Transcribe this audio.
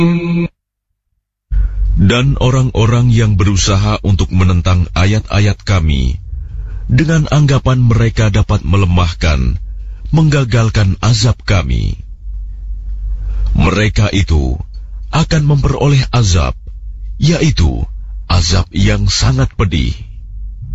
Dan orang-orang yang berusaha untuk menentang ayat-ayat kami, dengan anggapan mereka dapat melemahkan, menggagalkan azab kami, mereka itu akan memperoleh azab, yaitu azab yang sangat pedih.